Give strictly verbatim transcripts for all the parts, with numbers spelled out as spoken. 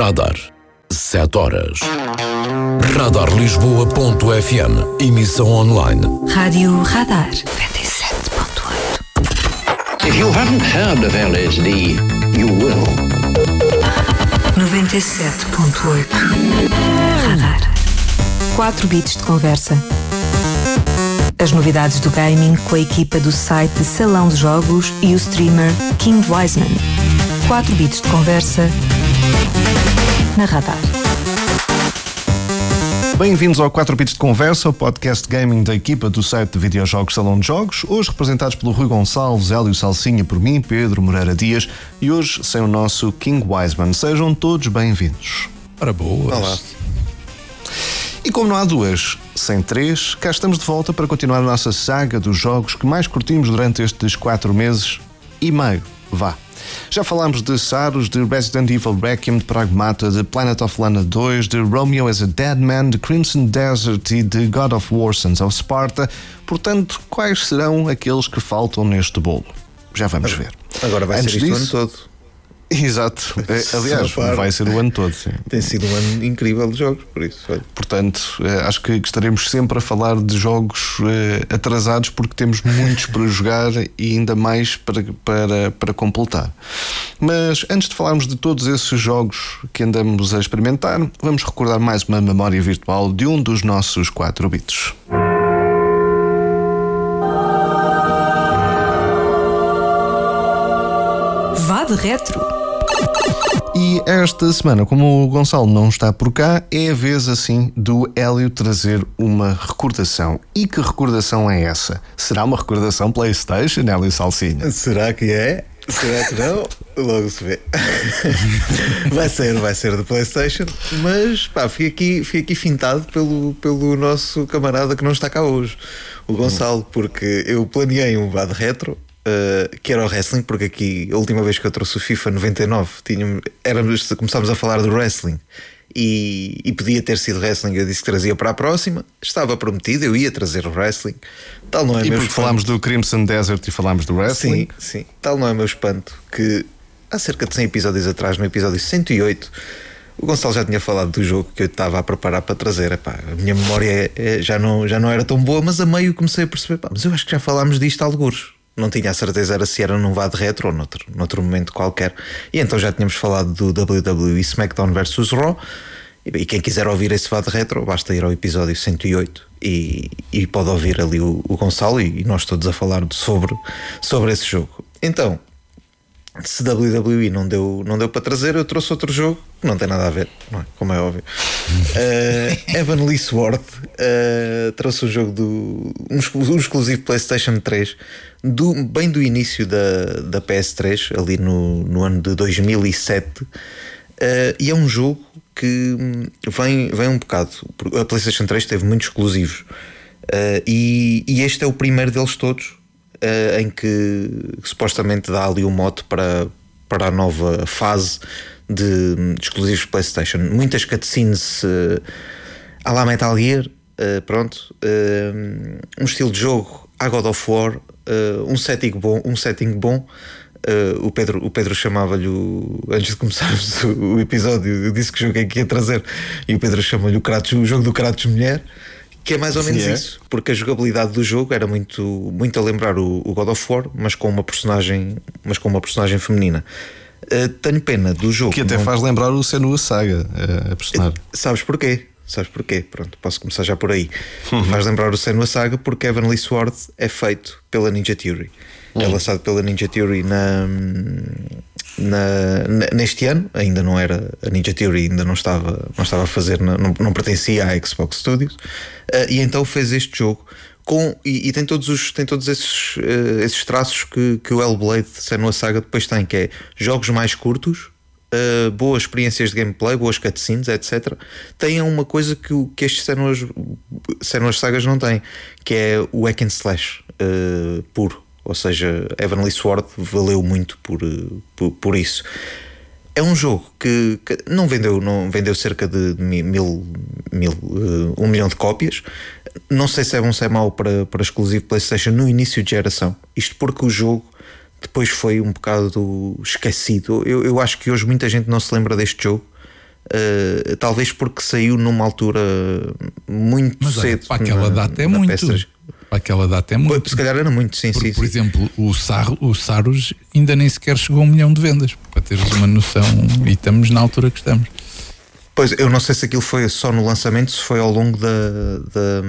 Radar. Sete horas. Radar Lisboa ponto F M. Emissão online. Rádio Radar noventa e sete ponto oito. If you haven't heard of L S D, you will. noventa e sete ponto oito. Radar. quatro bits de conversa. As novidades do gaming com a equipa do site Salão de Jogos e o streamer King Wiseman. quatro bits de conversa na Radar. Bem-vindos ao quatro bits de Conversa, o podcast gaming da equipa do site de videojogos Salão de Jogos, hoje representados pelo Rui Gonçalves, Hélio Salsinha, por mim, Pedro Moreira Dias, e hoje sem o nosso King Wiseman. Sejam todos bem-vindos. Ora boas. Olá. E como não há duas sem três, cá estamos de volta para continuar a nossa saga dos jogos que mais curtimos durante estes quatro meses e meio. Vá. Já falámos de Saros, de Resident Evil Requiem, de Pragmata, de Planet of Lana dois, de Romeo as a Dead Man, de Crimson Desert e de God of War Sons of Sparta. Portanto, quais serão aqueles que faltam neste bolo? Já vamos ver. Agora vai Antes ser isto disso, o ano todo. Exato. Aliás, vai ser o ano todo, sim. Tem sido um ano incrível de jogos, por isso. Olha. Portanto, acho que estaremos sempre a falar de jogos atrasados porque temos muitos para jogar e ainda mais para, para, para completar. Mas antes de falarmos de todos esses jogos que andamos a experimentar, vamos recordar mais uma memória virtual de um dos nossos quatro bits. Vá de retro. E esta semana, como o Gonçalo não está por cá, é a vez assim do Hélio trazer uma recordação. E que recordação é essa? Será uma recordação PlayStation, Hélio Salsinha? Será que é? Será que não? Logo se vê. Vai ser, vai ser do PlayStation. Mas pá, fiquei aqui, fiquei aqui fintado pelo, pelo nosso camarada que não está cá hoje, o Gonçalo, porque eu planeei um vá de retro. Uh, que era o wrestling, porque aqui a última vez que eu trouxe o FIFA noventa e nove tínhamos, éramos, começámos a falar do wrestling e, e podia ter sido wrestling. Eu disse que trazia para a próxima, estava prometido, eu ia trazer o wrestling. Tal não é e meu porque espanto. falámos do Crimson Desert e falámos do wrestling. Sim, sim. Tal não é meu espanto que há cerca de cem episódios atrás, no episódio cento e oito, o Gonçalo já tinha falado do jogo que eu estava a preparar para trazer. Epá, a minha memória é, é, já, não, já não era tão boa, mas a meio comecei a perceber, pá, mas eu acho que já falámos disto algures. Não tinha a certeza era se era num vá de retro ou noutro, noutro momento qualquer. E então já tínhamos falado do W W E SmackDown versus Raw. E quem quiser ouvir esse vá de retro, basta ir ao episódio cento e oito e, e pode ouvir ali o, o Gonçalo e, e nós todos a falar sobre, sobre esse jogo. Então, se W W E não deu, não deu para trazer, eu trouxe outro jogo que não tem nada a ver, não é? Como é óbvio. uh, Heavenly Sword uh, trouxe um jogo do um, um exclusivo PlayStation três, do, bem do início da, da P S três, ali no, no ano de dois mil e sete. Uh, e é um jogo que vem, vem um bocado. A PlayStation três teve muitos exclusivos, uh, e, e este é o primeiro deles todos. Uh, em que, que supostamente dá ali o mote para, para a nova fase de, de exclusivos PlayStation. Muitas cutscenes uh, à la Metal Gear, uh, pronto, uh, um estilo de jogo à God of War, uh, um setting bom, um setting bom. Uh, o Pedro, o Pedro chamava-lhe o, antes de começarmos o, o episódio, eu disse que jogo é que ia trazer, e o Pedro chama-lhe o, Kratos, o jogo do Kratos Mulher. Que é mais ou menos isso, porque a jogabilidade do jogo era muito, muito a lembrar o, o God of War, mas com uma personagem, mas com uma personagem feminina. Uh, tenho pena do jogo. Que até não... faz lembrar o Senua Saga, a personagem. Uh, sabes porquê? Sabes porquê? Pronto, posso começar já por aí. Uhum. Faz lembrar o Senua Saga porque Heavenly Sword é feito pela Ninja Theory. Uhum. É lançado pela Ninja Theory na, na, neste ano. Ainda não era, a Ninja Theory ainda não estava, não estava a fazer, não, não pertencia à Xbox Studios, uh, e então fez este jogo com, e, e tem todos, os, tem todos esses, uh, esses traços que, que o Hellblade Senua Saga depois tem, que é jogos mais curtos, uh, boas experiências de gameplay, boas cutscenes, etcétera. Tem uma coisa que, que estes Senuas, Senuas Sagas não têm, que é o hack and slash uh, puro. Ou seja, Heavenly Sword valeu muito por, por, por isso. É um jogo que, que não vendeu, não vendeu cerca de mil, mil, uh, um milhão de cópias. Não sei se é bom ou se é mau para, para exclusivo PlayStation no início de geração. Isto porque o jogo depois foi um bocado esquecido. Eu, eu acho que hoje muita gente não se lembra deste jogo, Uh, talvez porque saiu numa altura muito Mas, cedo. Para aquela na, data é na muito. P S três. Para aquela data é muito. Se calhar era muito, sim, por, sim. Por sim. exemplo, o, Sar, o Saros ainda nem sequer chegou a um milhão de vendas, para teres uma noção, e estamos na altura que estamos. Pois, eu não sei se aquilo foi só no lançamento, se foi ao longo da da,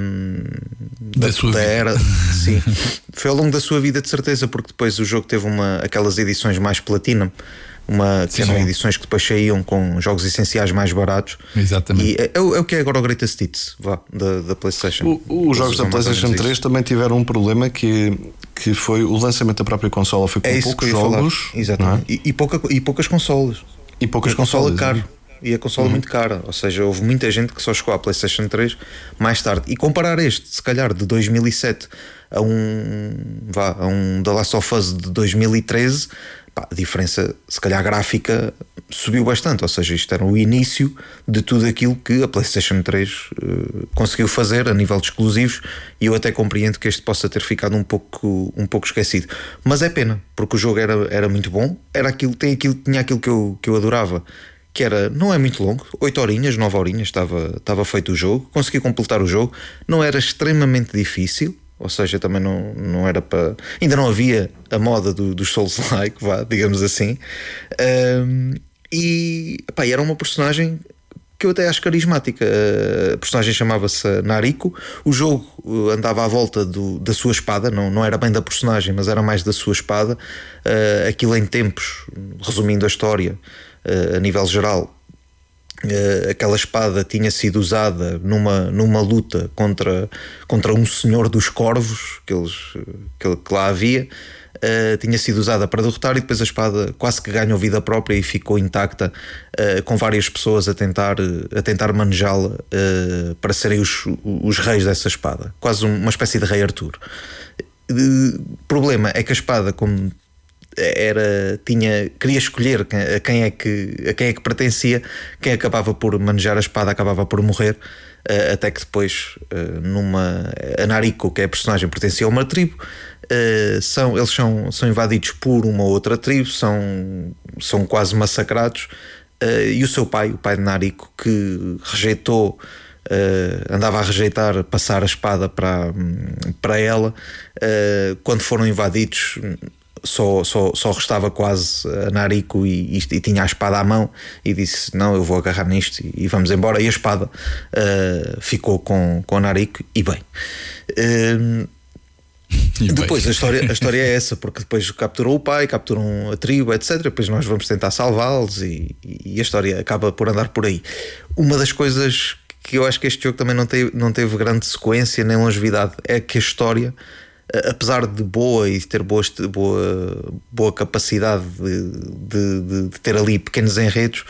da, da, sua da vida. era. Sim, foi ao longo da sua vida, de certeza, porque depois o jogo teve uma, aquelas edições mais Platinum. Uma, que Sim, eram sim. edições que depois saíam com jogos essenciais mais baratos. Exatamente. E é, é, o, é o que é agora o Greatest Hits, vá, da, da PlayStation. O- Os jogos da São mais ou PlayStation menos três isso. também tiveram um problema que, que foi o lançamento da própria consola. Foi com É isso poucos que eu ia jogos, falar. Exatamente. não é? E, e, pouca, e poucas consolas. E poucas E a consola consolas, caro. é? E a consola muito cara. Ou seja, houve muita gente que só chegou à PlayStation três mais tarde. E comparar este, se calhar, de dois mil e sete a um, vá, a um The Last of Us de dois mil e treze, pá, a diferença, se calhar, gráfica subiu bastante. Ou seja, isto era o início de tudo aquilo que a PlayStation três uh, conseguiu fazer a nível de exclusivos, e eu até compreendo que este possa ter ficado um pouco, um pouco esquecido. Mas é pena, porque o jogo era, era muito bom, era aquilo, tem aquilo, tinha aquilo que eu, que eu adorava, que era, não é muito longo, oito horinhas, nove horinhas estava, estava feito o jogo, consegui completar o jogo, não era extremamente difícil. Ou seja, também não, não era para... Ainda não havia a moda do, dos Souls-like, vá, digamos assim. Um, e epá, era uma personagem que eu até acho carismática. A personagem chamava-se Nariko. O jogo andava à volta do, da sua espada. Não, não era bem da personagem, mas era mais da sua espada. Uh, aquilo em tempos, resumindo a história, uh, a nível geral... Uh, aquela espada tinha sido usada numa, numa luta contra, contra um senhor dos corvos que, eles, que, que lá havia. Uh, tinha sido usada para derrotar, e depois a espada quase que ganhou vida própria e ficou intacta, uh, com várias pessoas a tentar, a tentar manejá-la uh, para serem os, os reis dessa espada, quase uma espécie de rei Arthur. O uh, problema é que a espada, como era, tinha, queria escolher a quem, é que, a quem é que pertencia, quem acabava por manejar a espada acabava por morrer, até que depois, numa, a Nariko, que é a personagem, pertencia a uma tribo. São, eles são, são invadidos por uma outra tribo, são, são quase massacrados, e o seu pai, o pai de Nariko, que rejeitou, andava a rejeitar passar a espada para, para ela, quando foram invadidos, Só, só, só restava quase a Nariko e, e, e tinha a espada à mão, e disse: não, eu vou agarrar nisto e, e vamos embora. E a espada uh, ficou com, com a Nariko, e bem. Uh, E depois bem. a história, a história é essa, porque depois capturou o pai, capturam a tribo, etcétera. Depois nós vamos tentar salvá-los, e, e a história acaba por andar por aí. Uma das coisas que eu acho que este jogo também não teve, não teve grande sequência nem longevidade é que a história, apesar de boa e de ter boa, boa, boa capacidade de, de, de ter ali pequenos enredos,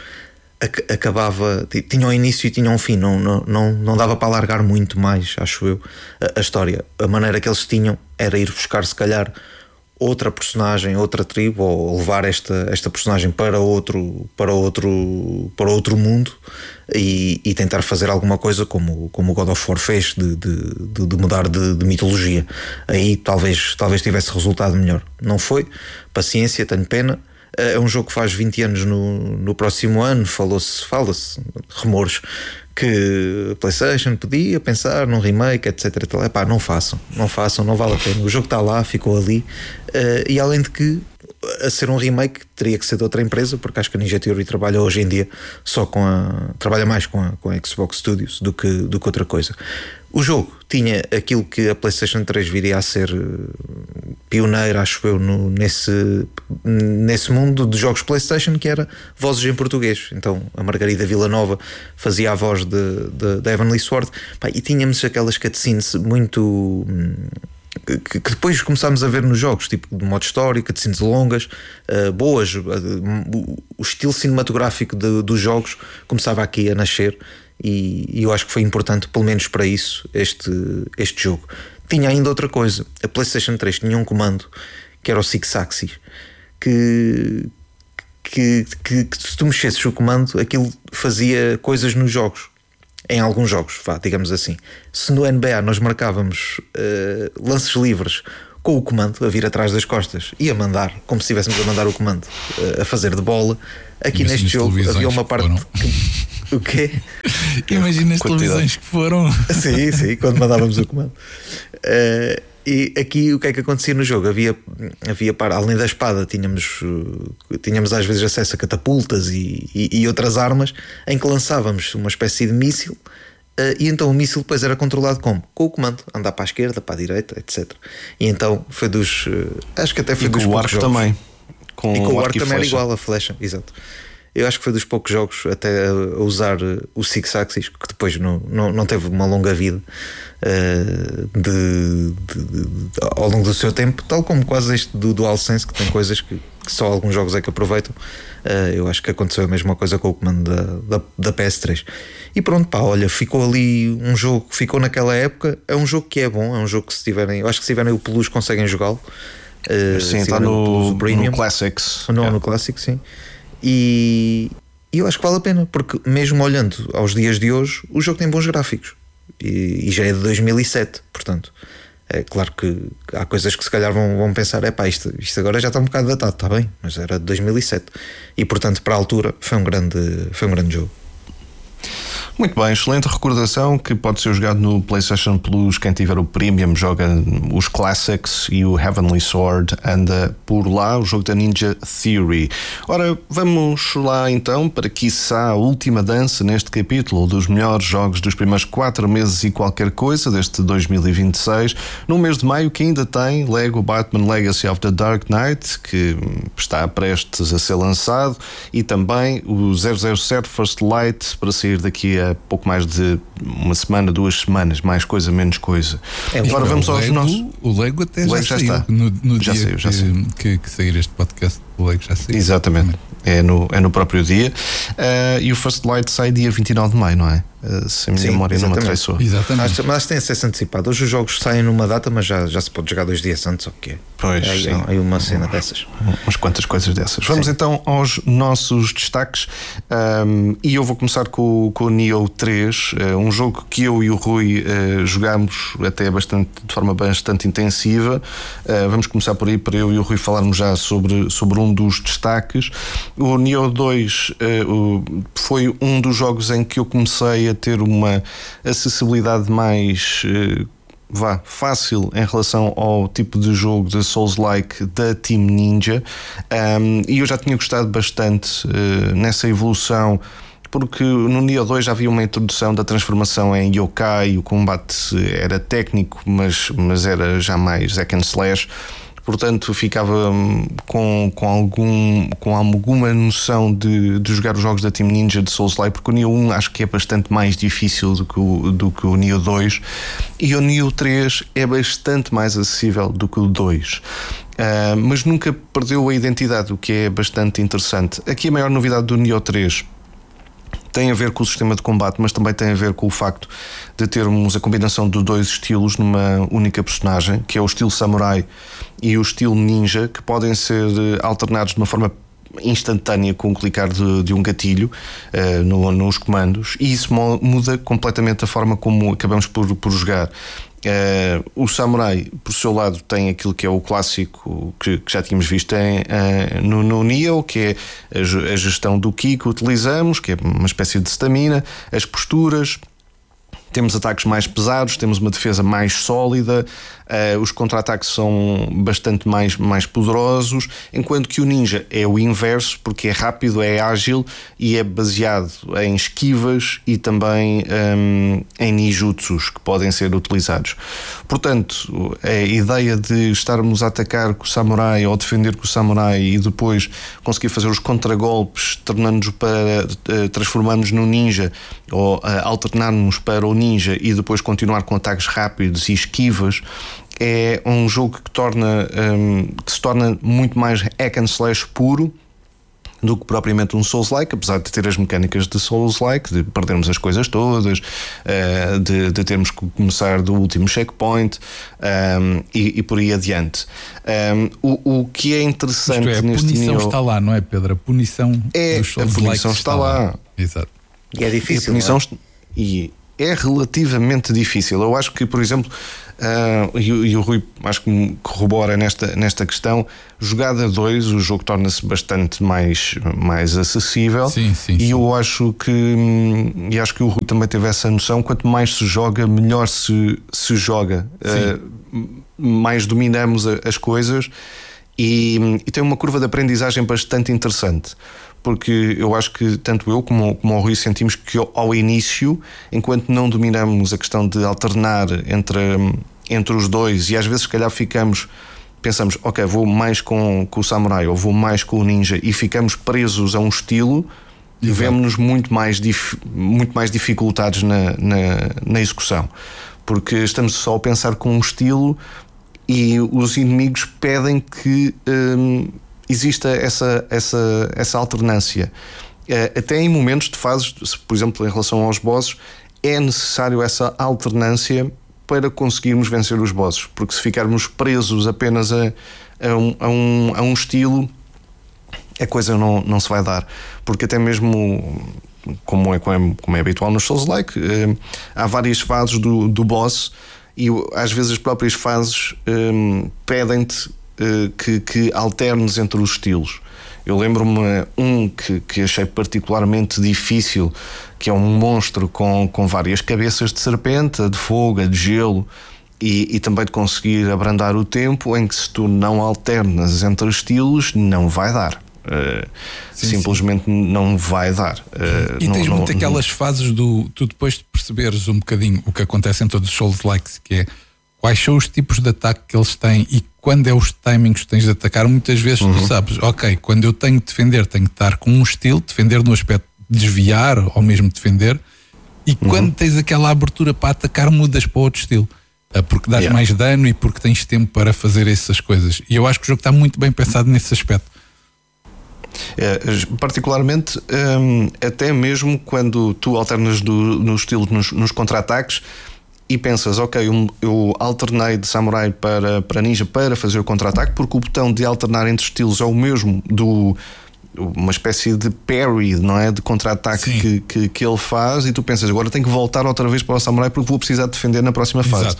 acabava, tinha um início e tinha um fim, não, não, não, não dava para alargar muito mais, acho eu, a, a história. A maneira que eles tinham era ir buscar, se calhar, outra personagem, outra tribo, ou levar esta, esta personagem para outro, para outro, para outro mundo, e, e tentar fazer alguma coisa como, como o God of War fez, de, de, de mudar de, de mitologia. Aí talvez, talvez tivesse resultado melhor. Não foi, paciência, tenho pena. É um jogo que faz vinte anos no, no próximo ano. Falou-se, fala-se, rumores, que a PlayStation podia pensar num remake, etcétera. Epá, não façam, não façam, não vale a pena. O jogo está lá, ficou ali, uh, e além de que, a ser um remake, teria que ser de outra empresa, porque acho que a Ninja Theory trabalha hoje em dia só com a, trabalha mais com a, com a Xbox Studios do que, do que outra coisa. O jogo tinha aquilo que a PlayStation três viria a ser pioneira, acho eu, no, nesse, nesse mundo de jogos PlayStation, que era vozes em português. Então a Margarida Villanova fazia a voz de, de, de Heavenly Sword. Pá, e tínhamos aquelas cutscenes muito... Que, que depois começámos a ver nos jogos, tipo de modo história, cutscenes longas, uh, boas, uh, o estilo cinematográfico de, dos jogos começava aqui a nascer, e, e eu acho que foi importante, pelo menos para isso, este, este jogo. Tinha ainda outra coisa, a PlayStation três tinha um comando que era o Six Axis, que, que, que, que se tu mexesses o comando, aquilo fazia coisas nos jogos. Em alguns jogos, vá, digamos assim. Se no N B A nós marcávamos uh, lances livres com o comando a vir atrás das costas e a mandar, como se estivéssemos a mandar o comando uh, a fazer de bola, aqui Mas neste nas jogo havia uma parte que, O quê? Imagina as Quantidade. televisões que foram. Sim, sim, quando mandávamos o comando. Uh, e aqui o que é que acontecia no jogo? Havia, havia para, além da espada, tínhamos, uh, tínhamos às vezes acesso a catapultas e, e, e outras armas em que lançávamos uma espécie de míssil. Uh, e então o míssil depois era controlado como? Com o comando, andar para a esquerda, para a direita, etcétera. E então foi dos. Uh, acho que até foi E dos com o poucos arco jogos. também. Com E com o arco e também era flecha. igual a flecha, exato. Eu acho que foi dos poucos jogos até a usar o Six Axis, que depois não, não, não teve uma longa vida uh, de, de, de, de, ao longo do seu tempo, tal como quase este do DualSense, que tem coisas que, que só alguns jogos é que aproveitam. Uh, eu acho que aconteceu a mesma coisa com o comando da, da, da P S três. E pronto, pá, olha, ficou ali um jogo que ficou naquela época. É um jogo que é bom, é um jogo que se tiverem, eu acho que se tiverem o Plus conseguem jogá-lo. Uh, Sim, está no, no Classics. Não, Yeah. no Classic, sim. E e eu acho que vale a pena, porque mesmo olhando aos dias de hoje, o jogo tem bons gráficos e, e já é de dois mil e sete, portanto é claro que há coisas que se calhar vão, vão pensar, é pá, isto, isto agora já está um bocado datado, está bem, mas era de dois mil e sete e portanto para a altura foi um grande, foi um grande jogo. Muito bem, excelente recordação que pode ser jogado no PlayStation Plus. Quem tiver o Premium joga os Classics e o Heavenly Sword anda por lá, o jogo da Ninja Theory. Ora, vamos lá então para quiçá a última dança neste capítulo dos melhores jogos dos primeiros quatro meses e qualquer coisa deste dois mil e vinte e seis, no mês de maio, que ainda tem Lego Batman Legacy of the Dark Knight, que está prestes a ser lançado, e também o zero zero sete First Light para sair daqui a pouco mais de uma semana, duas semanas, mais coisa, menos coisa. É, Agora vamos o aos Lego, nossos. O Lego até O já, Lego já saiu. está. No, no Já dia saiu, já que, saiu. que, que sair este podcast, o Lego já saiu. Exatamente. É no, é no próprio dia. Uh, e o First Light sai dia vinte e nove de maio, não é? Uh, se a minha Sim, memória não me exatamente. atraiçou. Exatamente. Acho, mas acho que tem acesso antecipado. Hoje os jogos saem numa data, mas já, já se pode jogar dois dias antes, ou o quê? Pois, é, sim. é uma cena dessas. Umas quantas coisas dessas. Vamos Sim. então aos nossos destaques. Um, e eu vou começar com, com o Nioh três, uh, um jogo que eu e o Rui uh, jogámos até bastante, de forma bastante intensiva. Uh, vamos começar por aí para eu e o Rui falarmos já sobre, sobre um dos destaques. O Nioh dois uh, o, foi um dos jogos em que eu comecei a ter uma acessibilidade mais uh, vá, fácil em relação ao tipo de jogo de Souls-like da Team Ninja, um, e eu já tinha gostado bastante uh, nessa evolução, porque no Nioh dois já havia uma introdução da transformação em yokai, o combate era técnico, mas, mas era já mais hack and slash. Portanto, ficava com, com, algum, com alguma noção de, de jogar os jogos da Team Ninja de Souls-like, porque o Nioh um acho que é bastante mais difícil do que o, do que o Nioh dois, e o Nioh três é bastante mais acessível do que o dois. Uh, mas nunca perdeu a identidade, o que é bastante interessante. Aqui a maior novidade do Nioh três tem a ver com o sistema de combate, mas também tem a ver com o facto de termos a combinação de dois estilos numa única personagem, que é o estilo samurai e o estilo ninja, que podem ser alternados de uma forma instantânea com o clicar de, de um gatilho uh, no, nos comandos, e isso muda completamente a forma como acabamos por, por jogar. Uh, o samurai, por seu lado, tem aquilo que é o clássico que, que já tínhamos visto em, uh, no, no Nioh, que é a, a gestão do ki que utilizamos, que é uma espécie de stamina, as posturas. Temos ataques mais pesados, temos uma defesa mais sólida, uh, os contra-ataques são bastante mais, mais poderosos, enquanto que o ninja é o inverso, porque é rápido, é ágil e é baseado em esquivas e também um, em ninjutsus que podem ser utilizados. Portanto, a ideia de estarmos a atacar com o samurai ou defender com o samurai e depois conseguir fazer os contragolpes, tornando-nos para uh, transformarmos no ninja, ou uh, alternarmos para o ninja e depois continuar com ataques rápidos e esquivas, é um jogo que, torna, um, que se torna muito mais hack and slash puro do que propriamente um Souls-like, apesar de ter as mecânicas de Souls-like, de perdermos as coisas todas, uh, de, de termos que começar do último checkpoint, um, e, e por aí adiante. Um, o, o que é interessante Isto é, a neste punição Nioh está lá, não é, Pedro? A punição é dos a Souls-like punição está lá. Exato. E é E a difícil. punição não é? est- e é relativamente difícil. Eu acho que, por exemplo, Uh, e, e o Rui acho que me corrobora nesta, nesta questão. Jogada dois, o jogo torna-se bastante mais, mais acessível. Sim, sim, e sim. eu acho que e acho que o Rui também teve essa noção. Quanto mais se joga, melhor se, se joga, uh, mais dominamos a, as coisas, e, e tem uma curva de aprendizagem bastante interessante. Porque eu acho que tanto eu como, como o Rui sentimos que ao início, enquanto não dominamos a questão de alternar entre, entre os dois, e às vezes se calhar ficamos, pensamos, ok, vou mais com, com o samurai ou vou mais com o ninja, e ficamos presos a um estilo, e vemos-nos muito mais, dif, muito mais dificultados na, na, na execução, porque estamos só a pensar com um estilo e os inimigos pedem que hum, exista essa, essa, essa alternância. Até em momentos de fases, por exemplo, em relação aos bosses, é necessário essa alternância para conseguirmos vencer os bosses, porque se ficarmos presos apenas a, a, um, a, um, a um estilo, a coisa não, não se vai dar. Porque até mesmo, como é, como é habitual nos Souls-like, há várias fases do, do boss, e às vezes as próprias fases um, pedem-te Que, que alternes entre os estilos. Eu lembro-me um que, que achei particularmente difícil, que é um monstro com, com várias cabeças de serpente, a de fogo, a de gelo, e, e também de conseguir abrandar o tempo, em que se tu não alternas entre estilos, não vai dar. Uh, sim, simplesmente sim. não vai dar. Uh, e não, tens não, muito aquelas não... fases do tu depois de perceberes um bocadinho o que acontece em todos os Souls-likes, que é quais são os tipos de ataque que eles têm e quando é os timings que tens de atacar. Muitas vezes uhum. tu sabes, ok, quando eu tenho de defender, tenho de estar com um estilo, defender no aspecto de desviar ou mesmo defender, e uhum. quando tens aquela abertura para atacar, mudas para outro estilo, porque dás yeah. mais dano e porque tens tempo para fazer essas coisas. E eu acho que o jogo está muito bem pensado nesse aspecto. É, particularmente hum, até mesmo quando tu alternas do, no estilo nos, nos contra-ataques e pensas, ok, eu, eu alternei de samurai para, para ninja para fazer o contra-ataque, porque o botão de alternar entre estilos é o mesmo do uma espécie de parry, não é? De contra-ataque que, que, que ele faz, e tu pensas, agora tenho que voltar outra vez para o samurai porque vou precisar de defender na próxima fase.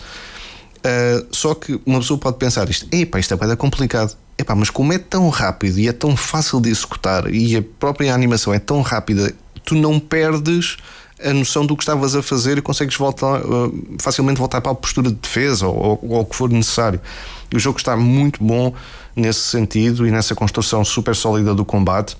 Uh, só que uma pessoa pode pensar isto, epá, isto é bem complicado. Epá, mas como é tão rápido e é tão fácil de executar e a própria animação é tão rápida, tu não perdes a noção do que estavas a fazer e consegues voltar, uh, facilmente voltar para a postura de defesa ou, ou, ou o que for necessário. E o jogo está muito bom nesse sentido e nessa construção super sólida do combate,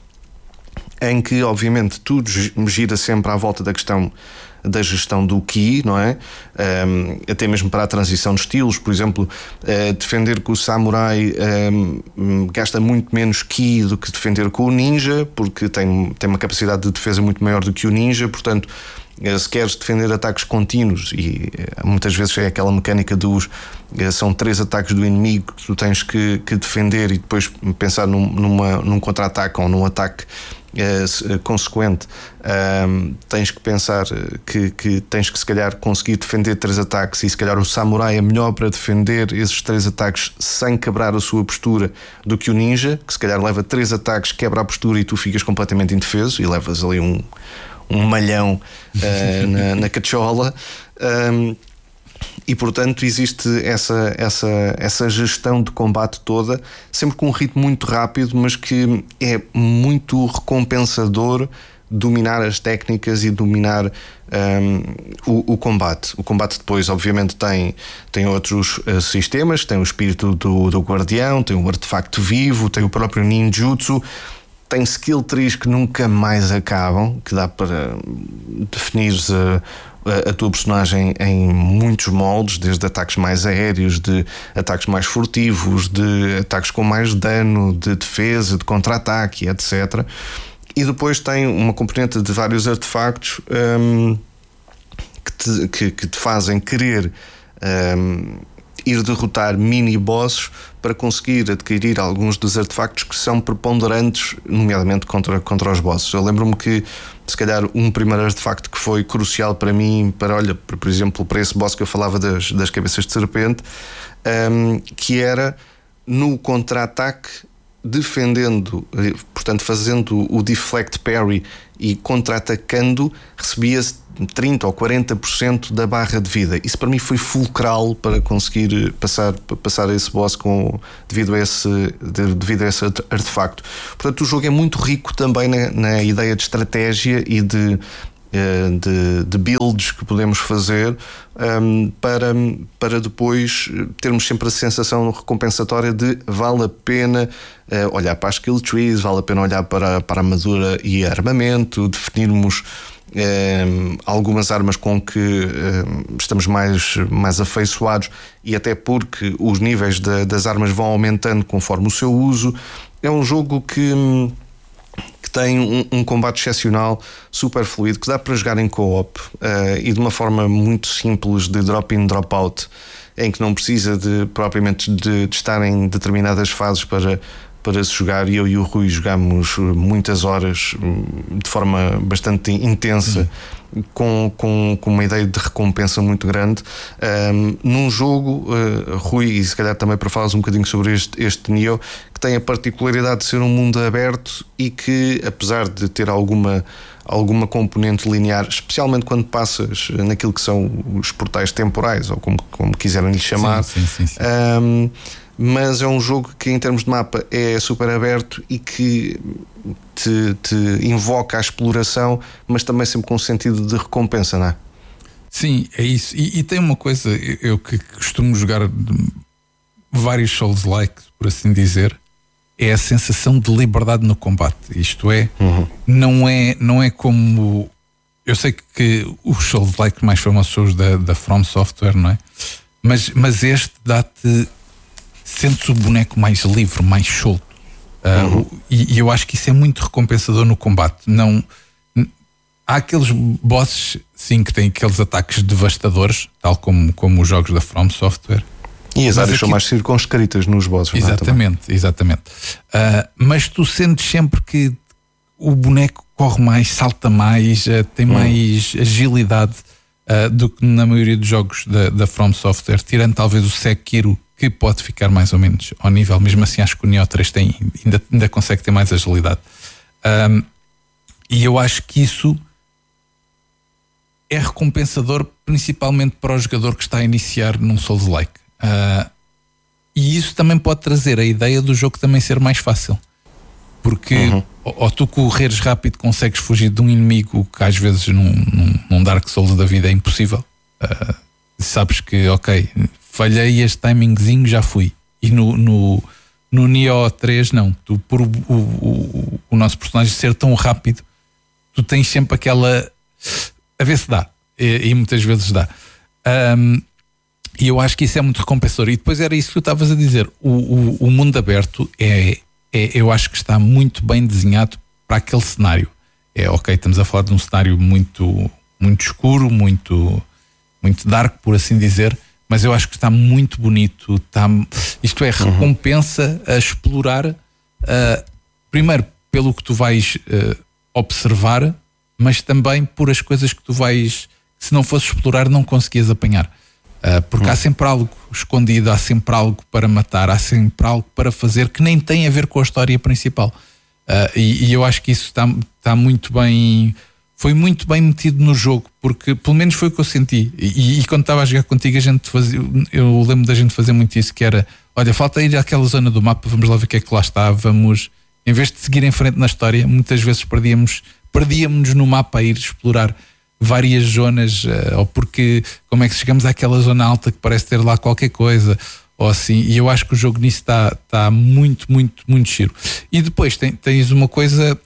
em que obviamente tudo gira sempre à volta da questão da gestão do ki, não é? Um, até mesmo para a transição de estilos, por exemplo, uh, defender com o samurai um, gasta muito menos ki do que defender com o ninja, porque tem, tem uma capacidade de defesa muito maior do que o ninja, portanto, uh, se queres defender ataques contínuos, e uh, muitas vezes é aquela mecânica dos uh, são três ataques do inimigo que tu tens que, que defender e depois pensar num, numa, num contra-ataque ou num ataque Uh, consequente, uh, tens que pensar que, que tens que se calhar conseguir defender três ataques, e se calhar o samurai é melhor para defender esses três ataques sem quebrar a sua postura do que o ninja, que se calhar leva três ataques, quebra a postura e tu ficas completamente indefeso e levas ali um, um malhão uh, na, na cachola. Um, E portanto existe essa, essa, essa gestão de combate toda, sempre com um ritmo muito rápido, mas que é muito recompensador dominar as técnicas e dominar um, o, o combate. O combate depois obviamente tem, tem outros uh, sistemas, tem o espírito do, do guardião, tem o artefacto vivo, tem o próprio ninjutsu, tem skill trees que nunca mais acabam, que dá para definir uh, a tua personagem em muitos moldes, desde ataques mais aéreos, de ataques mais furtivos, de ataques com mais dano, de defesa, de contra-ataque, etcétera. E depois tem uma componente de vários artefactos um, que, te, que, que te fazem querer um, ir derrotar mini-bosses para conseguir adquirir alguns dos artefactos que são preponderantes, nomeadamente contra, contra os bosses. Eu lembro-me que, se calhar, um primeiro artefacto que foi crucial para mim, para, olha, por exemplo, para esse boss que eu falava das, das cabeças de serpente, um, que era, no contra-ataque, defendendo, portanto fazendo o deflect parry e contra-atacando, recebia-se trinta ou quarenta por cento da barra de vida. Isso para mim foi fulcral para conseguir passar, passar esse boss com, devido, a esse, devido a esse artefacto. Portanto, o jogo é muito rico também na, na ideia de estratégia e de De, de builds que podemos fazer um, para, para depois termos sempre a sensação recompensatória de vale a pena uh, olhar para as skill trees, vale a pena olhar para, para a armadura e armamento, definirmos um, algumas armas com que um, estamos mais, mais afeiçoados, e até porque os níveis de, das armas vão aumentando conforme o seu uso. É um jogo que que tem um, um combate excepcional, super fluido, que dá para jogar em co-op uh, e de uma forma muito simples de drop-in, drop-out, em que não precisa de, propriamente de, de estar em determinadas fases para, para se jogar. E eu e o Rui jogamos muitas horas de forma bastante intensa, uhum. com, com, com uma ideia de recompensa muito grande. Um, num jogo, uh, Rui, e se calhar também para falares um bocadinho sobre este, este Nioh, que tem a particularidade de ser um mundo aberto e que, apesar de ter alguma, alguma componente linear, especialmente quando passas naquilo que são os portais temporais, ou como, como quiserem lhe chamar, sim, sim, sim, sim. Um, mas é um jogo que em termos de mapa é super aberto e que te, te invoca a exploração, mas também sempre com um sentido de recompensa, não é? Sim, é isso. E, e tem uma coisa, eu que costumo jogar vários Souls-like, por assim dizer, é a sensação de liberdade no combate. Isto é, uhum. não é, não é como... Eu sei que os Souls-like mais famosos são os da, da From Software, não é? Mas, mas este dá-te... Sentes o boneco mais livre, mais solto. Uh, uhum. e, e eu acho que isso é muito recompensador no combate. Não, há aqueles bosses, sim, que têm aqueles ataques devastadores, tal como, como os jogos da From Software. E as áreas são mais circunscritas nos bosses. Exatamente, não é? exatamente. Uh, mas tu sentes sempre que o boneco corre mais, salta mais, uh, tem uhum. mais agilidade uh, do que na maioria dos jogos da, da From Software, tirando talvez o Sekiro, que pode ficar mais ou menos ao nível. Mesmo assim, acho que o Nioh três tem, ainda, ainda consegue ter mais agilidade. Um, e eu acho que isso é recompensador, principalmente para o jogador que está a iniciar num Souls-like. Uh, e isso também pode trazer a ideia do jogo também ser mais fácil. Porque uhum. ou, ou tu correres rápido consegues fugir de um inimigo que às vezes num, num, num Dark Souls da vida é impossível. Uh, sabes que, ok, falhei este timingzinho, já fui. E no, no, no Nioh três não. Tu, por o, o, o nosso personagem ser tão rápido, tu tens sempre aquela... A ver se dá. E, e muitas vezes dá. Um, e eu acho que isso é muito recompensador. E depois era isso que tu estavas a dizer. O, o, o mundo aberto é, é, eu acho que está muito bem desenhado para aquele cenário. É, ok, estamos a falar de um cenário muito, muito escuro, muito, muito dark, por assim dizer, mas eu acho que está muito bonito. Está, isto é, recompensa a explorar, uh, primeiro pelo que tu vais uh, observar, mas também por as coisas que tu vais, se não fosses explorar, não conseguias apanhar. Uh, porque uhum. há sempre algo escondido, há sempre algo para matar, há sempre algo para fazer que nem tem a ver com a história principal. Uh, e, e eu acho que isso está, está muito bem, foi muito bem metido no jogo, porque pelo menos foi o que eu senti. E, e quando estava a jogar contigo, a gente fazia, eu lembro da gente fazer muito isso, que era, olha, falta ir àquela zona do mapa, vamos lá ver o que é que lá está, vamos, em vez de seguir em frente na história, muitas vezes perdíamos, perdíamos no mapa a ir explorar várias zonas, uh, ou porque como é que chegamos àquela zona alta que parece ter lá qualquer coisa, ou assim, e eu acho que o jogo nisso está, está muito, muito, muito giro. E depois tem, tens uma coisa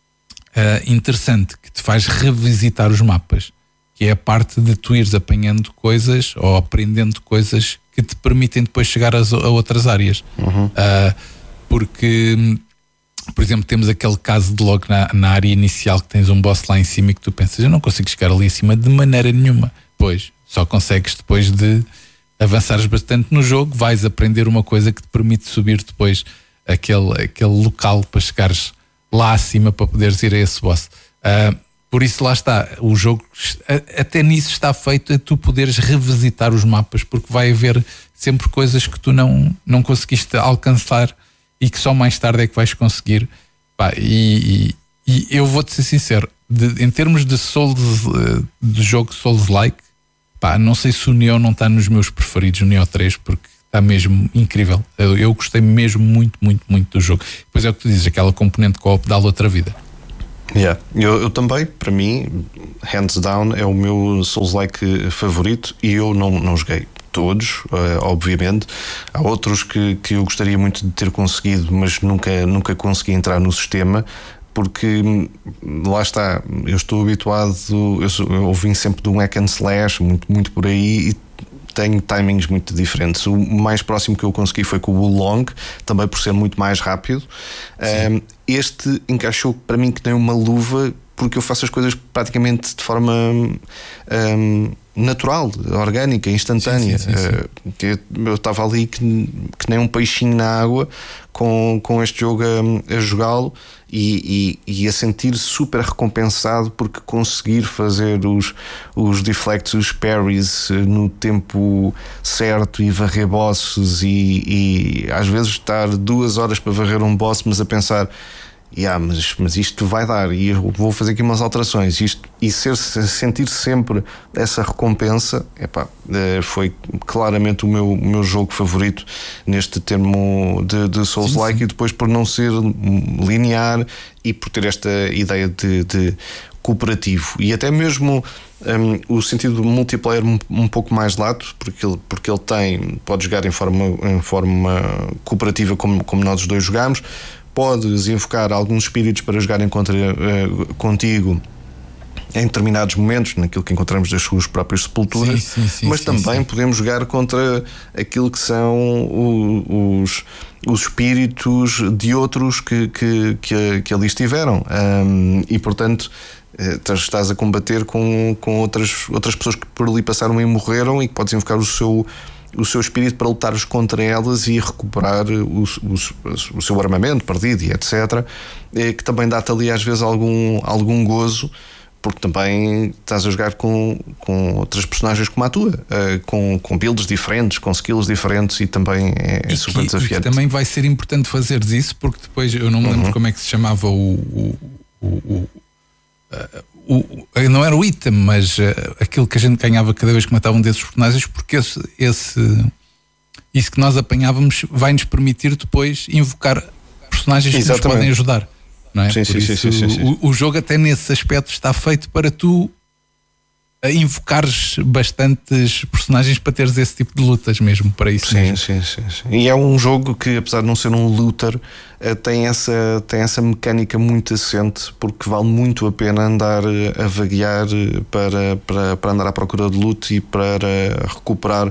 uh, interessante que te faz revisitar os mapas, que é a parte de tu ires apanhando coisas ou aprendendo coisas que te permitem depois chegar a, a outras áreas. Uhum. Uh, porque, por exemplo, temos aquele caso de logo na, na área inicial que tens um boss lá em cima e que tu pensas, eu não consigo chegar ali acima de maneira nenhuma. Pois, só consegues depois de avançares bastante no jogo, vais aprender uma coisa que te permite subir depois aquele, aquele local para chegares lá acima para poderes ir a esse boss. Uh, por isso lá está, o jogo até nisso está feito a tu poderes revisitar os mapas, porque vai haver sempre coisas que tu não, não conseguiste alcançar e que só mais tarde é que vais conseguir. Pá, e, e, e eu vou-te ser sincero, de, em termos de Souls, de jogo Souls-like, pá, não sei se o Nioh não está nos meus preferidos, o Nioh três, porque está mesmo incrível. Eu, eu gostei mesmo muito, muito, muito do jogo. Depois é o que tu dizes, aquela componente co-op dá-lhe outra vida. Yeah. Eu, eu também, para mim, hands down, é o meu Souls-like favorito, e eu não, não joguei todos, uh, obviamente. Há outros que, que eu gostaria muito de ter conseguido, mas nunca, nunca consegui entrar no sistema, porque lá está, eu estou habituado, eu, sou, eu vim sempre de um hack and slash, muito, muito por aí, e tenho timings muito diferentes. O mais próximo que eu consegui foi com o Wulong, também por ser muito mais rápido. Um, este encaixou para mim que nem uma luva, porque eu faço as coisas praticamente de forma um, natural, orgânica, instantânea. Sim, sim, sim, sim. Uh, eu estava ali que, que nem um peixinho na água com, com este jogo a, a jogá-lo e, e, e a sentir super recompensado porque conseguir fazer os, os deflects, os parries no tempo certo e varrer bosses e, e às vezes estar duas horas para varrer um boss, mas a pensar Yeah, mas, mas isto vai dar e eu vou fazer aqui umas alterações isto, e ser, sentir sempre essa recompensa, epá, foi claramente o meu, o meu jogo favorito neste termo de, de Souls-like, e depois por não ser linear e por ter esta ideia de, de cooperativo e até mesmo um, o sentido multiplayer um, um pouco mais lato, porque ele, porque ele tem, pode jogar em forma, em forma cooperativa como, como nós os dois jogamos. Podes invocar alguns espíritos para jogarem contra, uh, contigo em determinados momentos, naquilo que encontramos das suas próprias sepulturas, sim, sim, sim, mas sim, também sim. podemos jogar contra aquilo que são o, os, os espíritos de outros que, que, que, que ali estiveram. Um, e portanto estás a combater com, com outras, outras pessoas que por ali passaram e morreram, e que podes invocar o seu o seu espírito para lutares contra elas e recuperar o, o, o seu armamento perdido e etcétera, que também dá-te ali às vezes algum, algum gozo, porque também estás a jogar com, com outras personagens como a tua, com, com builds diferentes, com skills diferentes, e também é, é super que, desafiante. E também vai ser importante fazeres isso, porque depois eu não me lembro uhum. como é que se chamava o, o, o, o O, não era o item, mas uh, aquilo que a gente ganhava cada vez que matava um desses personagens, porque esse, esse isso que nós apanhávamos vai-nos permitir depois invocar personagens Exatamente. que nos podem ajudar, não é? Sim, Por sim, isso, sim, sim, sim. O, o jogo até nesse aspecto está feito para tu invocares bastantes personagens para teres esse tipo de lutas mesmo, para isso sim, mesmo. Sim, sim, sim. E é um jogo que, apesar de não ser um looter, tem essa, tem essa mecânica muito assente, porque vale muito a pena andar a vaguear para, para, para andar à procura de loot e para recuperar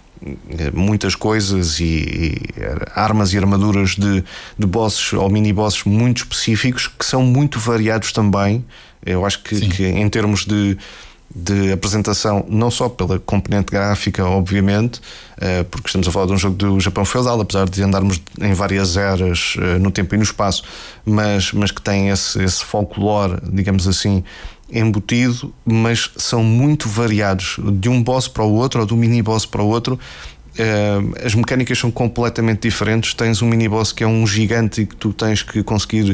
muitas coisas e, e armas e armaduras de, de bosses ou mini bosses muito específicos, que são muito variados também. Eu acho que, que em termos de de apresentação, não só pela componente gráfica, obviamente, porque estamos a falar de um jogo do Japão feudal, apesar de andarmos em várias eras no tempo e no espaço, mas, mas que tem esse, esse folclore, digamos assim, embutido, mas são muito variados de um boss para o outro ou de um mini boss para o outro. Uh, as mecânicas são completamente diferentes. Tens um mini boss que é um gigante e que tu tens que conseguir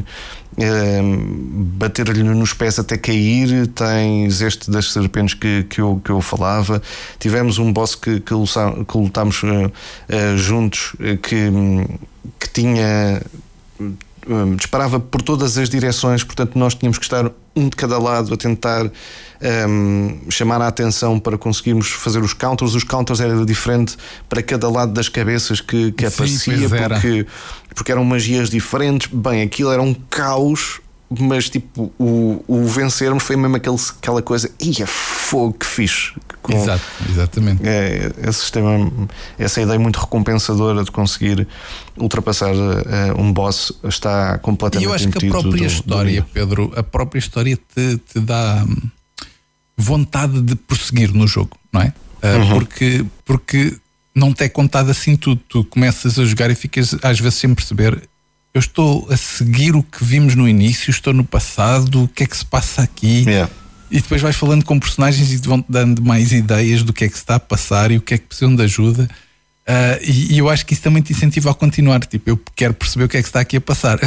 uh, bater-lhe nos pés até cair. Tens este das serpentes que, que, eu, que eu falava. Tivemos um boss que, que, luta, que lutámos uh, uh, juntos uh, que, que tinha uh, disparava por todas as direções, portanto nós tínhamos que estar um de cada lado a tentar um, chamar a atenção para conseguirmos fazer os counters. Os counters eram diferentes para cada lado das cabeças que, que aparecia, porque, porque eram magias diferentes. Bem, aquilo era um caos, mas tipo, o, o vencermos foi mesmo aquele, aquela coisa, ia fogo, que fixe. Com, Exato, exatamente. É, esse sistema, essa ideia muito recompensadora de conseguir ultrapassar uh, um boss está completamente. E eu acho que a própria do, história, do... Pedro, a própria história te, te dá vontade de prosseguir no jogo, não é? Uh, uhum. porque, porque não te é contado assim tudo. Tu começas a jogar e ficas às vezes sem perceber. Eu estou a seguir o que vimos no início, estou no passado, o que é que se passa aqui? Yeah. E depois vais falando com personagens e vão-te dando mais ideias do que é que se está a passar e o que é que precisam de ajuda. Uh, e, e eu acho que isso também te incentiva a continuar. Tipo, eu quero perceber o que é que está aqui a passar.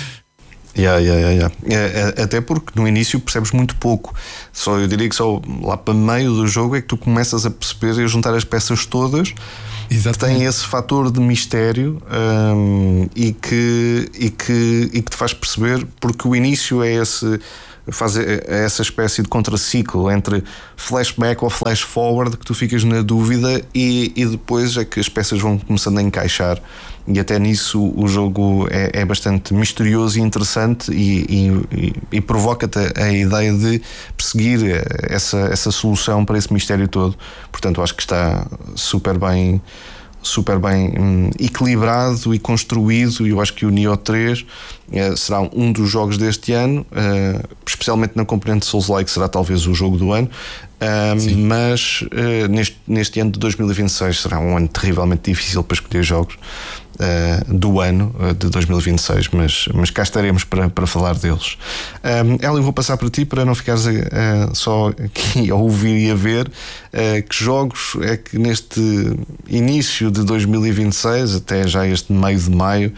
Yeah, yeah, yeah, yeah. É, é, até porque no início percebes muito pouco. Só, eu diria que só lá para meio do jogo é que tu começas a perceber e a juntar as peças todas. Exatamente. Que tem esse fator de mistério um, e, que, e, que, e que te faz perceber, porque o início é esse, faz essa espécie de contraciclo entre flashback ou flash forward, que tu ficas na dúvida, e, e depois é que as peças vão começando a encaixar. E até nisso o jogo é, é bastante misterioso e interessante, e, e, e provoca-te a ideia de perseguir essa, essa solução para esse mistério todo. Portanto, acho que está super bem, super bem hum, equilibrado e construído. E eu acho que o Nioh três uh, será um dos jogos deste ano, uh, especialmente na componente Souls-like, será talvez o jogo do ano. Uh, mas uh, neste, neste ano de dois mil e vinte e seis será um ano terrivelmente difícil para escolher jogos uh, do ano uh, de dois mil e vinte e seis, mas, mas cá estaremos para, para falar deles. Um, Ela, eu vou passar para ti para não ficares uh, só aqui a ouvir e a ver. Uh, que jogos é que neste início de dois mil e vinte e seis, até já este meio de maio,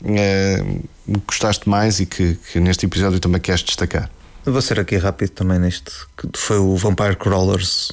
uh, gostaste mais e que, que neste episódio também queres destacar? Eu vou ser aqui rápido também neste, que foi o Vampire Crawlers.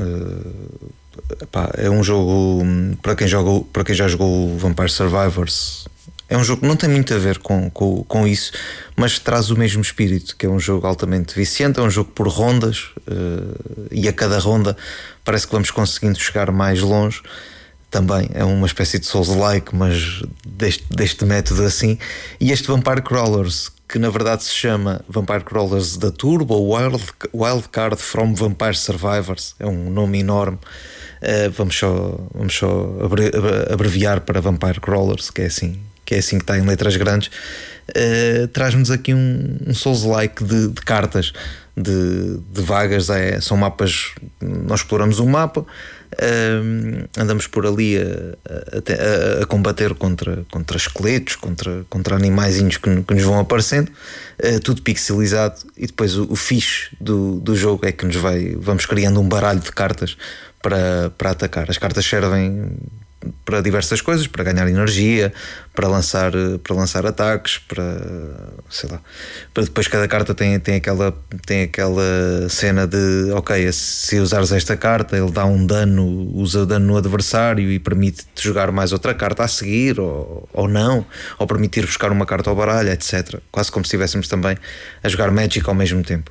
Uh, epá, é um jogo para quem, joga, para quem já jogou o Vampire Survivors. É um jogo que não tem muito a ver com, com, com isso, mas traz o mesmo espírito, que é um jogo altamente viciante. É um jogo por rondas, uh, e a cada ronda parece que vamos conseguindo chegar mais longe. Também é uma espécie de Souls-like, mas deste, deste método assim. E este Vampire Crawlers, que na verdade se chama Vampire Crawlers da Turbo Wild, Wildcard from Vampire Survivors, é um nome enorme. Uh, vamos só, vamos só abreviar para Vampire Crawlers, que é assim que, é assim que está em letras grandes. Uh, traz-nos aqui um, um Souls-like de, de cartas, de, de vagas. É, são mapas, nós exploramos um mapa, uh, andamos por ali a, a, a, a combater contra, contra esqueletos, contra, contra animaizinhos que, que nos vão aparecendo, uh, tudo pixelizado. E depois o, o fixe do, do jogo é que nos vai, vamos criando um baralho de cartas para, para atacar. As cartas servem para diversas coisas, para ganhar energia, para lançar, para lançar ataques, para, sei lá, para depois cada carta tem, tem, aquela, tem aquela cena de ok, se usares esta carta ele dá um dano, usa dano no adversário e permite-te jogar mais outra carta a seguir, ou, ou não, ou permitir buscar uma carta ao baralho, etcétera. Quase como se estivéssemos também a jogar Magic ao mesmo tempo.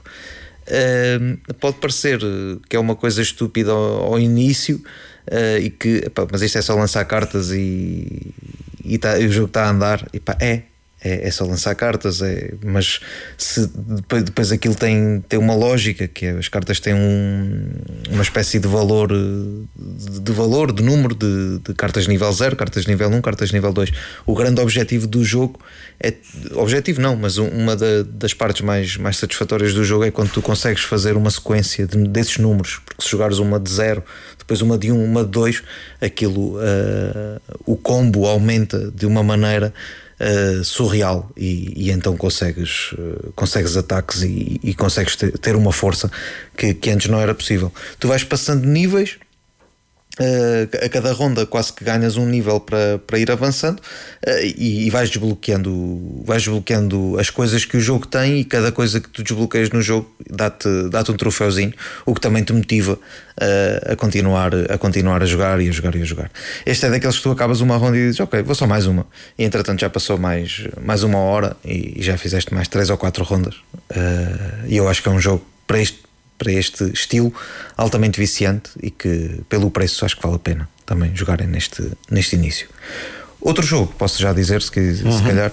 Uh, pode parecer que é uma coisa estúpida ao, ao início, uh, e que, epá, mas isto é só lançar cartas e, e, tá, e o jogo está a andar. Epá, é, é, é só lançar cartas, é, mas se depois, depois aquilo tem, tem uma lógica, que é, as cartas têm um, uma espécie de valor, de, de valor, de número de, de cartas nível zero, cartas nível um, cartas nível dois. O grande objetivo do jogo é, objetivo não, mas uma da, das partes mais, mais satisfatórias do jogo é quando tu consegues fazer uma sequência de, desses números, porque se jogares uma de zero, depois uma de um, uma de dois, aquilo, uh, o combo aumenta de uma maneira Uh, surreal, e, e então consegues, uh, consegues ataques e, e consegues ter, ter uma força que, que antes não era possível. Tu vais passando níveis, uh, a cada ronda quase que ganhas um nível para, para ir avançando, uh, e, e vais desbloqueando, vais desbloqueando as coisas que o jogo tem, e cada coisa que tu desbloqueias no jogo dá-te, dá-te um troféuzinho, o que também te motiva a continuar, a continuar a jogar e a jogar e a jogar. Este é daqueles que tu acabas uma ronda e dizes ok, vou só mais uma, e entretanto já passou mais, mais uma hora e já fizeste mais três ou quatro rondas, uh, e eu acho que é um jogo para este, para este estilo altamente viciante, e que pelo preço acho que vale a pena também jogarem neste, neste início. Outro jogo, posso já dizer, se, uhum. se calhar,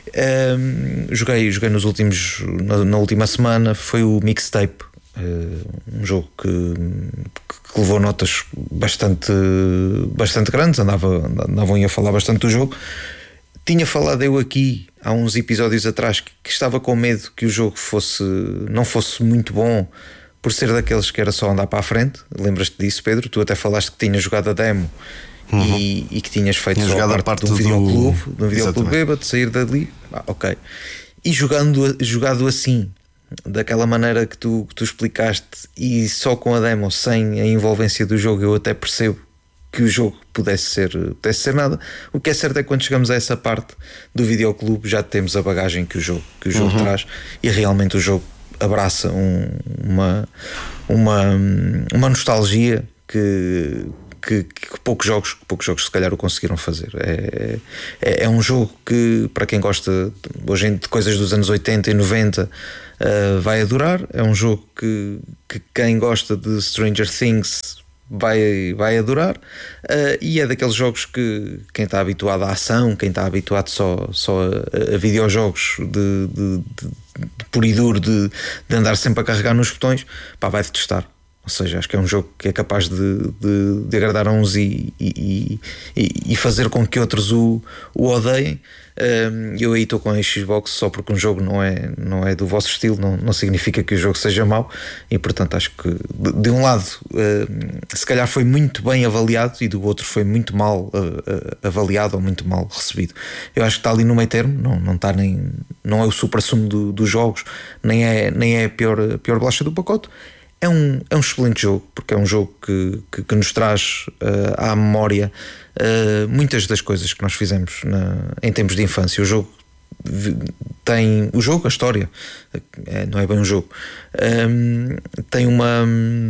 um, joguei, joguei nos últimos, na, na última semana, foi o Mixtape. Uh, um jogo que, que levou notas bastante, bastante grandes, andava, andavam a falar bastante do jogo. Tinha falado eu aqui há uns episódios atrás que, que estava com medo que o jogo fosse, não fosse muito bom, por ser daqueles que era só andar para a frente. Lembras-te disso, Pedro? Tu até falaste que tinhas jogado a demo, uhum. e, e que tinhas feito tinha só jogado a parte, a parte de um videoclube, de um videoclube bêbado, sair dali, ah, ok. E jogando, jogado assim, daquela maneira que tu, que tu explicaste, e só com a demo, sem a envolvência do jogo, eu até percebo que o jogo pudesse ser, pudesse ser nada. O que é certo é que quando chegamos a essa parte do videoclube já temos a bagagem que o jogo, que o jogo uhum. traz, e realmente o jogo abraça um, uma, uma, uma nostalgia que, que, que poucos jogos, poucos jogos se calhar o conseguiram fazer. É, é, é um jogo que, para quem gosta hoje de coisas dos anos oitenta e noventa, uh, vai adorar. É um jogo que, que quem gosta de Stranger Things vai, vai adorar, uh, e é daqueles jogos que quem está habituado à ação, quem está habituado só, só a, a videojogos de, de, de, de puro e duro, de, de andar sempre a carregar nos botões, pá, vai detestar. Ou seja, acho que é um jogo que é capaz de, de, de agradar a uns e, e, e, e fazer com que outros o, o odeiem. Eu aí estou com a Xbox só porque um jogo não é, não é do vosso estilo, não, não significa que o jogo seja mau, e portanto acho que de, de um lado se calhar foi muito bem avaliado e do outro foi muito mal avaliado ou muito mal recebido. Eu acho que está ali no meio termo, não, não, está nem, não é o supra-sumo do, dos jogos, nem é, nem é a pior, a pior bolacha do pacote. É um, é um excelente jogo, porque é um jogo que, que, que nos traz uh, à memória uh, muitas das coisas que nós fizemos na, em tempos de infância. O jogo tem o jogo, a história, é, não é bem um jogo, um, tem uma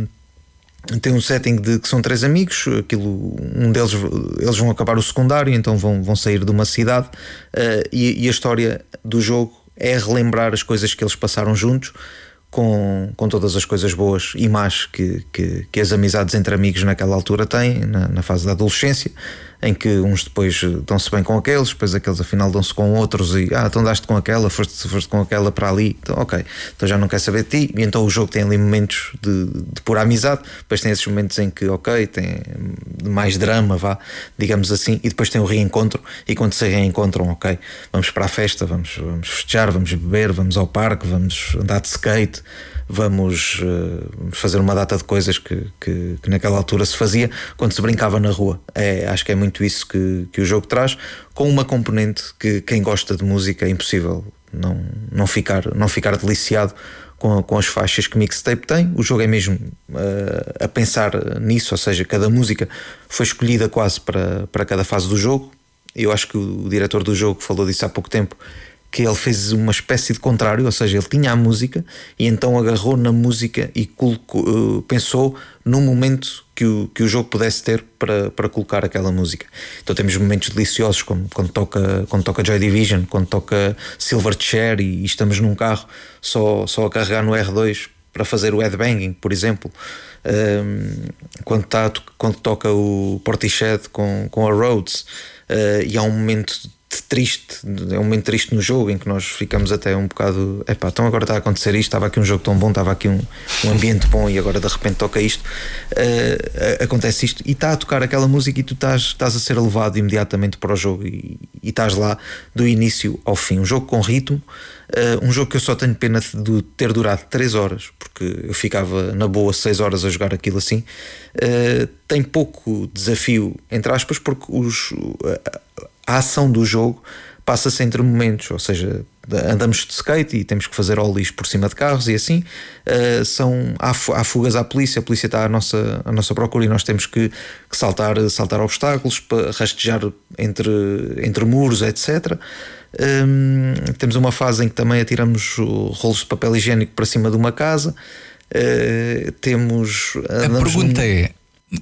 tem um setting de que são três amigos, aquilo, um deles eles vão acabar o secundário, então vão, vão sair de uma cidade, uh, e, e a história do jogo é relembrar as coisas que eles passaram juntos, Com, com todas as coisas boas e más que, que, que as amizades entre amigos naquela altura têm, na, na fase da adolescência, em que uns depois dão-se bem com aqueles, depois aqueles afinal dão-se com outros e ah, então daste com aquela, foste, foste com aquela para ali, então ok, então já não quer saber de ti, e então o jogo tem ali momentos de, de pura amizade, depois tem esses momentos em que ok, tem mais drama, vá, digamos assim, e depois tem o reencontro, e quando se reencontram, ok, vamos para a festa, vamos, vamos festejar, vamos beber, vamos ao parque, vamos andar de skate, vamos uh, fazer uma data de coisas que, que, que naquela altura se fazia quando se brincava na rua. É, acho que é muito isso que, que o jogo traz, com uma componente que quem gosta de música é impossível não, não, ficar, não ficar deliciado com, com as faixas que Mixtape tem. O jogo é mesmo uh, a pensar nisso, ou seja, cada música foi escolhida quase para, para cada fase do jogo. Eu acho que o, o diretor do jogo falou disso há pouco tempo, que ele fez uma espécie de contrário, ou seja, ele tinha a música e então agarrou na música e colocou, uh, pensou no momento que o, que o jogo pudesse ter para, para colocar aquela música. Então temos momentos deliciosos, como quando toca, quando toca Joy Division, quando toca Silverchair e, e estamos num carro só, só a carregar no R dois para fazer o headbanging, por exemplo. Um, quando, tá, quando toca o Portishead com, com a Rhodes, uh, e há um momento triste, é um momento triste no jogo em que nós ficamos até um bocado, epá, então agora está a acontecer isto, estava aqui um jogo tão bom, estava aqui um, um ambiente bom e agora de repente toca isto, uh, acontece isto e está a tocar aquela música e tu estás, estás a ser levado imediatamente para o jogo e, e estás lá do início ao fim. Um jogo com ritmo, uh, um jogo que eu só tenho pena de ter durado três horas, porque eu ficava na boa seis horas a jogar aquilo assim. Uh, tem pouco desafio, entre aspas, porque os a ação do jogo passa-se entre momentos, ou seja, andamos de skate e temos que fazer ollies por cima de carros e assim, uh, são, há, há fugas à polícia, a polícia está à nossa, à nossa procura e nós temos que, que saltar, saltar obstáculos, para rastejar entre, entre muros, etcétera. Um, temos uma fase em que também atiramos rolos de papel higiênico para cima de uma casa. Uh, temos a pergunta num... é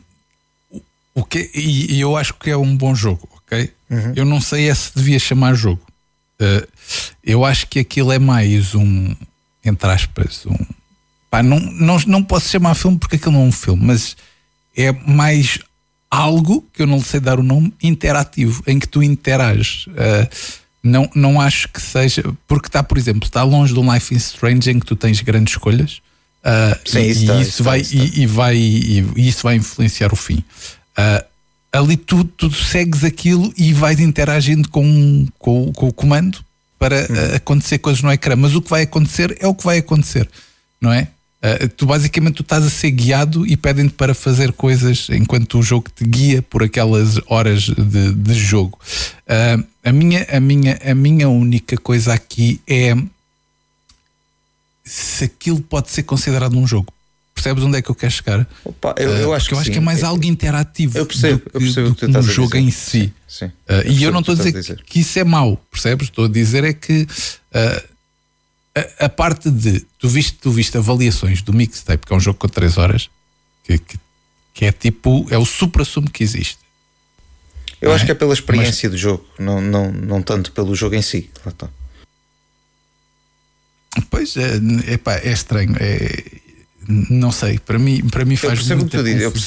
o que, e eu acho que é um bom jogo, ok? Uhum. Eu não sei é se devia chamar jogo. Uh, eu acho que aquilo é mais um, entre aspas, um, pá, não, não, não posso chamar filme porque aquilo não é um filme, mas é mais algo que eu não sei dar o nome, interativo, em que tu interages. Uh, não, não acho que seja, porque está, por exemplo, está longe de um Life is Strange em que tu tens grandes escolhas. Uh, Sim, e, isso, tá, isso, isso, vai, tá, isso, e, e vai e, e isso vai influenciar o fim. Uh, ali tu, tu segues aquilo e vais interagindo com, com, com o comando para hum. acontecer coisas no ecrã, mas o que vai acontecer é o que vai acontecer, não é? Uh, tu basicamente tu estás a ser guiado e pedem-te para fazer coisas enquanto o jogo te guia por aquelas horas de, de jogo. Uh, a, minha, a, minha, a minha única coisa aqui é se aquilo pode ser considerado um jogo. percebes onde é que eu quero chegar? Opa, eu, eu acho, Porque eu acho que, que é mais algo interativo eu percebo, do que, eu percebo do o que tu que estás um a jogo dizer. em si. Sim, sim. Uh, Eu e eu não percebo estou a o que dizer, tu estás a dizer. que isso é mau, percebes? Estou a dizer é que uh, a, a parte de tu viste, tu viste avaliações do Mixtape, que é um jogo com três horas, que, que, que é tipo, é o supra-sumo que existe. Eu Não acho é? que é pela experiência Mas, do jogo, não, não, não tanto pelo jogo em si. Lá está. Pois é, epá, é estranho. É, não sei, para mim, para mim Eu faz percebo o que muita tu dizes, eu confusão.